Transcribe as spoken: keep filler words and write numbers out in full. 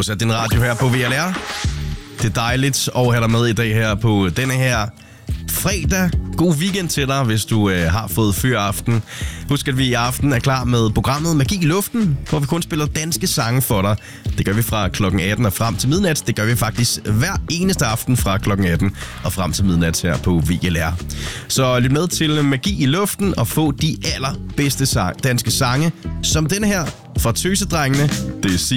har sat din radio her på V L R. Det er dejligt at have dig med i dag her på denne her fredag. God weekend til dig, hvis du øh, har fået fyraften. Husk, at vi i aften er klar med programmet Magi i Luften, hvor vi kun spiller danske sange for dig. Det gør vi fra klokken atten og frem til midnat. Det gør vi faktisk hver eneste aften fra klokken atten og frem til midnat her på V L R. Så lyt med til Magi i Luften og få de allerbedste sang- danske sange, som denne her fra Tøsedrengene. Det er